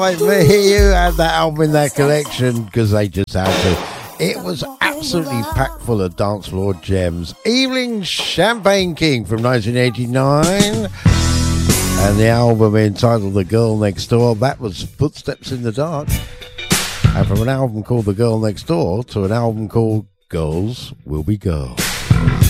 Like me, you had that album in their collection because they just had to. It was absolutely packed full of dance floor gems. Evening Champagne King from 1989. And the album entitled The Girl Next Door, that was Footsteps in the Dark. And from an album called The Girl Next Door to an album called Girls Will Be Girls.